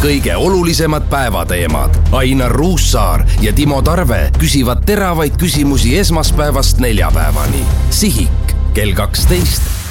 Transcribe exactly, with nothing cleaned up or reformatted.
kõige olulisemad päevateemad. Ainar Ruussaar ja Timo Tarve küsivad teravaid küsimusi esmaspäevast neljapäevani. Sihik kell kaksteist